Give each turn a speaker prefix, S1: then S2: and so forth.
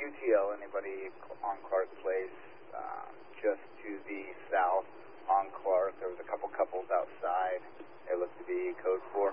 S1: 2TL, anybody on Clark Place, just to the south on Clark. There was a couple couples outside. It looked to be code 4.